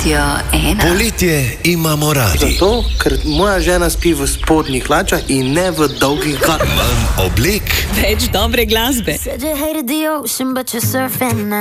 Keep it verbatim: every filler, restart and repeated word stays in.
Radio ena. Poletje imamo radi. Zato, ker moja žena spi v spodnjih hlačah in ne v dolgih galah. Manj oblek, več dobre glasbe. Said you hated the ocean, but you're surfing now.